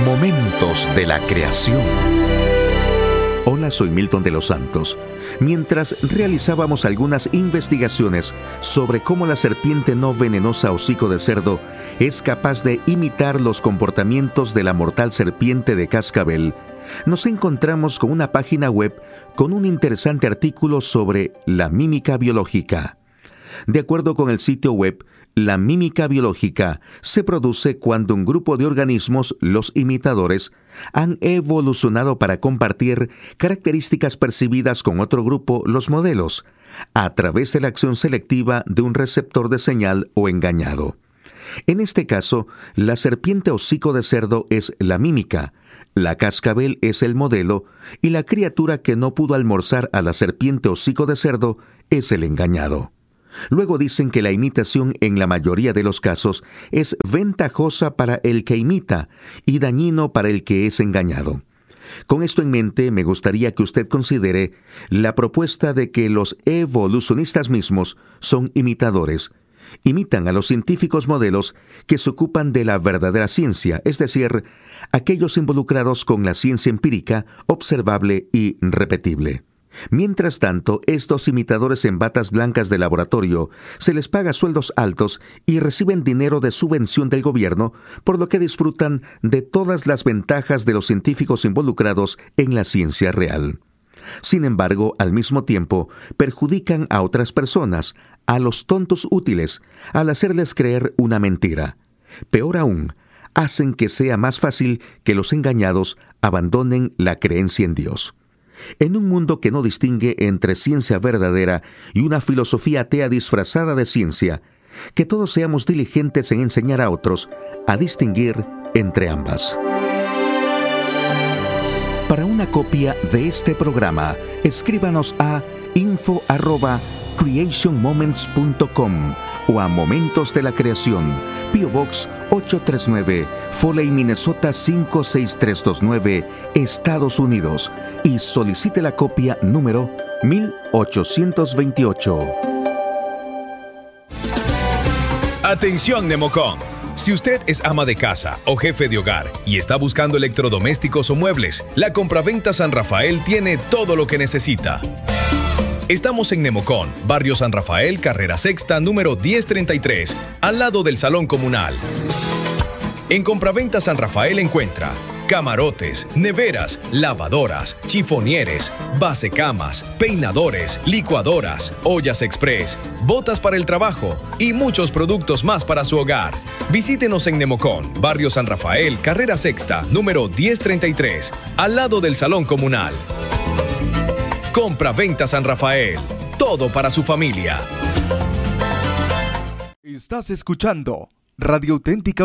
Momentos de la creación. Hola, soy Milton de los Santos. Mientras realizábamos algunas investigaciones sobre cómo la serpiente no venenosa hocico de cerdo es capaz de imitar los comportamientos de la mortal serpiente de cascabel, nos encontramos con una página web con un interesante artículo sobre la mímica biológica. De acuerdo con el sitio web, la mímica biológica se produce cuando un grupo de organismos, los imitadores, han evolucionado para compartir características percibidas con otro grupo, los modelos, a través de la acción selectiva de un receptor de señal o engañado. En este caso, la serpiente hocico de cerdo es la mímica, la cascabel es el modelo y la criatura que no pudo almorzar a la serpiente hocico de cerdo es el engañado. Luego dicen que la imitación en la mayoría de los casos es ventajosa para el que imita y dañino para el que es engañado. Con esto en mente, me gustaría que usted considere la propuesta de que los evolucionistas mismos son imitadores. Imitan a los científicos modelos que se ocupan de la verdadera ciencia, es decir, aquellos involucrados con la ciencia empírica, observable y repetible. Mientras tanto, estos imitadores en batas blancas de laboratorio se les paga sueldos altos y reciben dinero de subvención del gobierno, por lo que disfrutan de todas las ventajas de los científicos involucrados en la ciencia real. Sin embargo, al mismo tiempo, perjudican a otras personas, a los tontos útiles, al hacerles creer una mentira. Peor aún, hacen que sea más fácil que los engañados abandonen la creencia en Dios. En un mundo que no distingue entre ciencia verdadera y una filosofía atea disfrazada de ciencia, que todos seamos diligentes en enseñar a otros a distinguir entre ambas. Para una copia de este programa, escríbanos a info@creationmoments.com o a Momentos de la Creación, P.O. Box 839, Foley, Minnesota 56329, Estados Unidos, y solicite la copia número 1828. Atención, Nemocom. Si usted es ama de casa o jefe de hogar y está buscando electrodomésticos o muebles, la Compraventa San Rafael tiene todo lo que necesita. Estamos en Nemocón, Barrio San Rafael, Carrera Sexta, número 1033, al lado del Salón Comunal. En Compraventa San Rafael encuentra camarotes, neveras, lavadoras, chifonieres, basecamas, peinadores, licuadoras, ollas express, botas para el trabajo y muchos productos más para su hogar. Visítenos en Nemocón, Barrio San Rafael, Carrera Sexta, número 1033, al lado del Salón Comunal. Compraventa San Rafael, todo para su familia. Estás escuchando Radio Auténtica